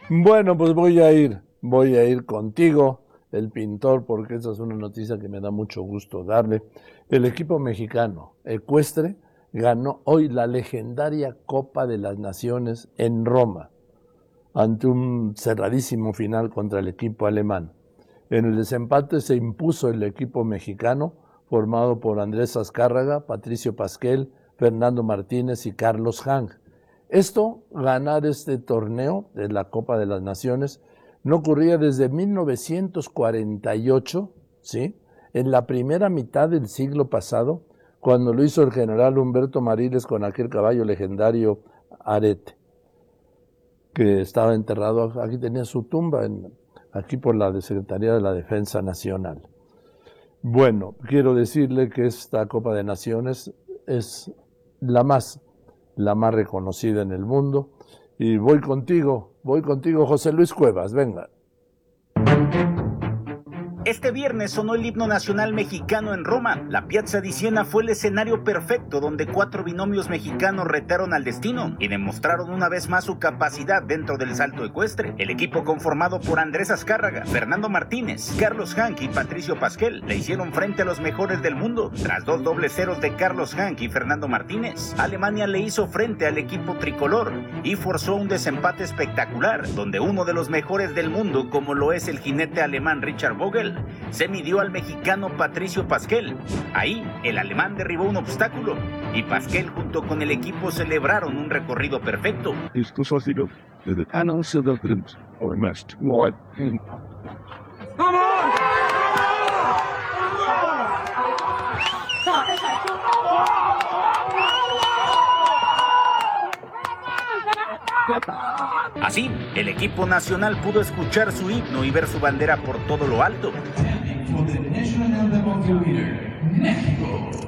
Bueno, pues voy a ir contigo, el pintor, porque esa es una noticia que me da mucho gusto darle. El equipo mexicano ecuestre ganó hoy la legendaria Copa de las Naciones en Roma, ante un cerradísimo final contra el equipo alemán. En el desempate se impuso el equipo mexicano, formado por Andrés Azcárraga, Patricio Pasquel, Fernando Martínez y Carlos Hank. Ganar este torneo de la Copa de las Naciones, no ocurría desde 1948, ¿sí? En la primera mitad del siglo pasado, cuando lo hizo el general Humberto Mariles con aquel caballo legendario Arete, que estaba enterrado, aquí tenía su tumba, aquí por la Secretaría de la Defensa Nacional. Bueno, quiero decirle que esta Copa de Naciones es la más reconocida en el mundo. Y voy contigo, José Luis Cuevas, venga. Este viernes sonó el himno nacional mexicano en Roma. La Piazza di Siena fue el escenario perfecto donde 4 binomios mexicanos retaron al destino y demostraron una vez más su capacidad dentro del salto ecuestre. El equipo conformado por Andrés Azcárraga, Fernando Martínez, Carlos Hank y Patricio Pasquel le hicieron frente a los mejores del mundo. Tras 2 dobles ceros de Carlos Hank y Fernando Martínez, Alemania le hizo frente al equipo tricolor y forzó un desempate espectacular, donde uno de los mejores del mundo, como lo es el jinete alemán Richard Vogel, se midió al mexicano Patricio Pasquel. Ahí, el alemán derribó un obstáculo y Pasquel junto con el equipo celebraron un recorrido perfecto. Así, el equipo nacional pudo escuchar su himno y ver su bandera por todo lo alto.